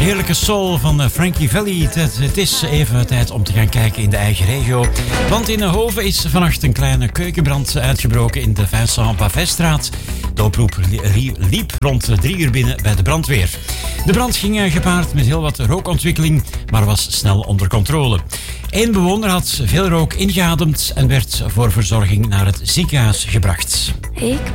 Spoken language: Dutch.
Heerlijke soul van Frankie Valli. Het is even tijd om te gaan kijken in de eigen regio. Want in Hoven is vannacht een kleine keukenbrand uitgebroken in de Vincent Pavetstraat. De oproep liep rond 3 uur binnen bij de brandweer. De brand ging gepaard met heel wat rookontwikkeling, maar was snel onder controle. Eén bewoner had veel rook ingeademd en werd voor verzorging naar het ziekenhuis gebracht. Ik